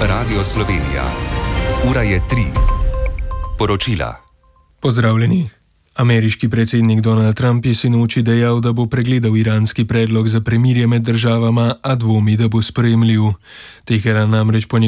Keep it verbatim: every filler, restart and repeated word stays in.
Radio Slovenija. Ura je tri. Poročila. Pozdravljeni. Ameriški predsednik Donald Trump je sinoči dejal, da bo pregledal iranski predlog za premirje med državama, a dvomi, da bo sprejemljiv. Teheran namreč po